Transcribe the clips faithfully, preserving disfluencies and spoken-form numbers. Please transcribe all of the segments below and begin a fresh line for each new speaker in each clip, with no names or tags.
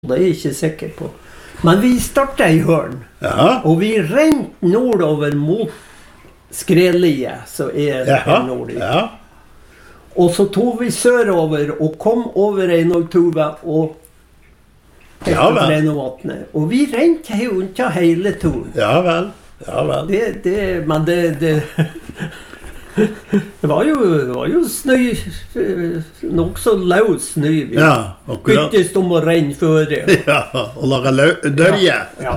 Det er jeg ikke sikker på. Men vi startet i Hørn,
ja.
Og vi rent nordover mot Skrelie, så er det her nord.
Ja.
Og så tog vi sørover og kom over Einogtuva og helt
ja,
over Reinovatnet. Og vi rent rundt hele turen.
Ja vel, ja vel.
Det, det, men det... det Det var jo, det var jo snø, nok så løs snø. Vi
ja, akkurat.
byttes om å renne før.
Ja, og lage dørje.
Ja.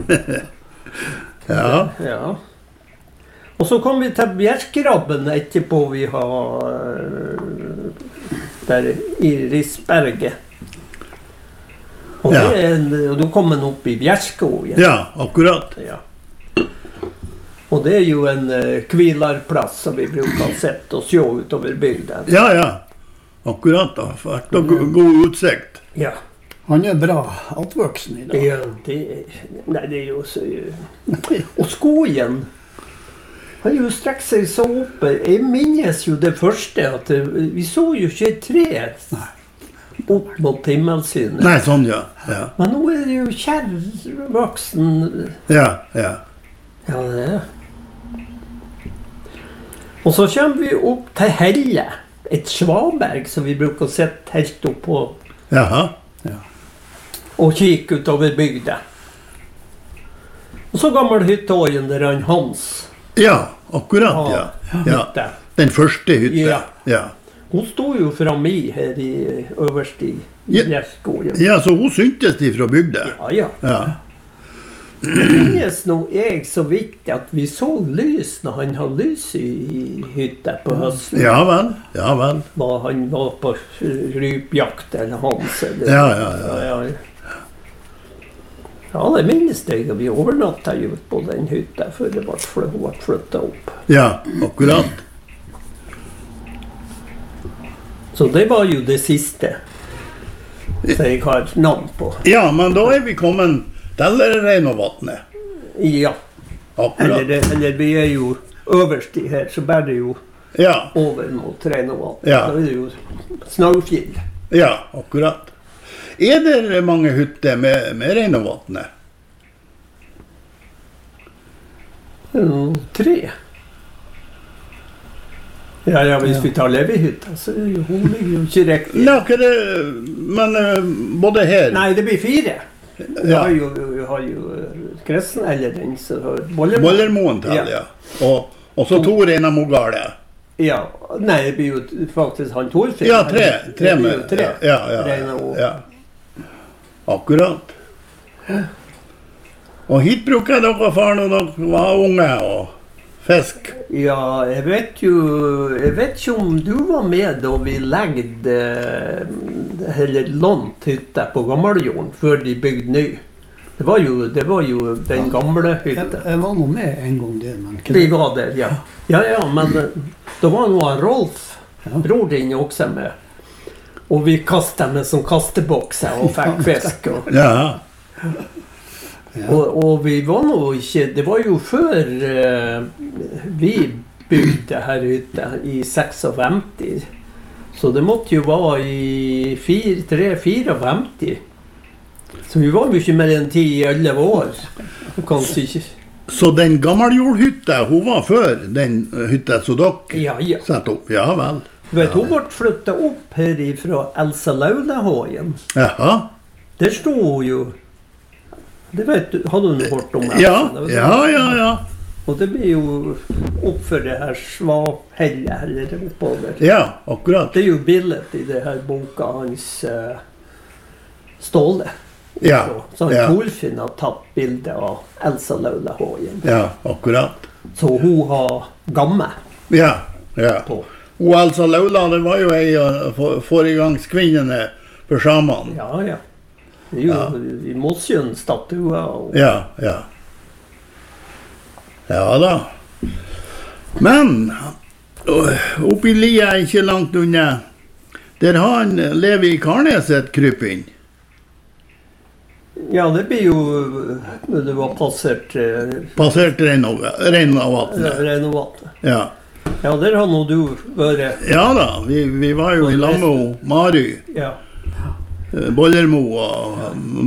Ja.
Ja. Og så kom vi til Bjerkrabben etterpå vi har der i Risberget. Og,
ja.
det, og da kom man opp i Bjerskå igjen.
Ja, akkurat.
Ja. Og det er jo en uh, kvilarplass som vi bruker å sette og se utover bygden.
Ja, ja. Akkurat da. Vært og god utsikt.
Ja.
Han er bra oppvoksen i dag.
Ja, det, nei, det er jo så... Og skogen har jo strekt seg så oppe. Jeg minnes jo det første, at det, vi så jo ikke et tre opp mot himmelsynet.
Nei, sånn, ja. ja.
Men nå er det jo kjærvoksen...
Ja, ja.
Ja, det er. Og så kommer vi opp til Helle, et svaberg som vi bruker å sette helt opp på.
Jaha. Ja.
Og kikke utover bygda. Og så gammel hytteåren der han Hans.
Ja, akkurat, ja. ja. Den første hytte.
Ja.
ja.
Hun stod jo frem i her i øverst i Bjerskåen.
Ja, så hun syntes de fra bygda.
Ja, ja.
Ja.
Det minnes nå jeg så vidt at vi så lys når han hadde lys i hytta på høsten.
Ja vel, ja vel.
Når han var på rypjakt eller Hans. Eller,
ja, ja, ja.
Ja, ja. Ja, det minnes jeg. Vi overnattet jo på den hytta før det ble flyttet opp.
Ja, akkurat.
Så det var jo det siste som jeg har navn på.
Ja, men da er vi kommet til Reinovatnet.
Ja.
Akkurat.
Eller, eller vi er jo øverst i her, så bærer det jo
ja.
over mot Reinovatnet.
Ja.
Da er det jo Snaufjell.
Ja, akkurat. Er det mange hytter med, med Reinovatnet?
Mm, tre. Ja, ja, hvis ja. vi tar Levihytta, så er jo hun ligger jo ikke riktig.
Ja, ikke det, men uh, både her...
Nei, det blir fire. Vi
ja.
har jo, vi har jo Kresen eller den som har Bollermoen.
Bollermoen til, ja. ja. Og, og så to Reina Mogale.
Ja, nei, det blir jo faktisk han Torfinn.
Ja, tre. Tre
det blir
med.
jo tre.
Ja, ja,
Reina og...
ja. Akkurat. Og hit bruker dere far når dere var unge og fisk.
Ja, jeg vet jo, jeg vet ikke om du var med da vi legde eller lånt hytta på Gammeljorden før de bygde ny. Det var jo, det var jo den gamle hytta.
Jeg, jeg var nå med en gang der, men ikke
det. Vi var der, ja. Ja, ja, men da var nå Rolf, ja. bror din også med. Og vi kastet med som kastebokser og fikk fisk. Og,
ja.
Ja. Og, og vi var nå ikke, det var jo før uh, vi bygde her hytta i femtiseks. Så det måtte jo være i tre femtifire. Så vi var jo ikke mer enn ti elleve år. Kanskje ikke.
Så den gammeljordhytta, hun var før den hytta som dere
ja, ja.
satte opp? Ja vel.
Du vet, hun ble flyttet opp her fra Elsa Laulahågen.
Jaha.
Der stod hun jo. Det vet du, hadde du hørt om Elsa?
Ja, ja, ja, ja.
Og det blir jo opp for det her Svahelle eller oppover.
Ja, akkurat.
Det er jo bildet i det her boka hans uh, Ståle.
Ja,
så han
ja.
Torfinn har tatt bildet av Elsa Laulahågen.
Ja, akkurat.
Så hun har gamme
ja, ja.
på.
Og Elsa Laula, det var jo ei av foregangskvinnene for samene.
Ja, ja. Det er jo ja. i Mosjøen statuer. Og...
Ja, ja. Ja da. Men oppi lia er ikke langt unna. Der har han lever i Karnes et krypinn.
Ja, det blir jo det var passert eh,
Passert Reinovatnet.
Reinovatnet.
Ja.
Ja, der har nå du vært.
Ja da, vi, vi var jo i lag med Mary.
Ja.
Bollermo og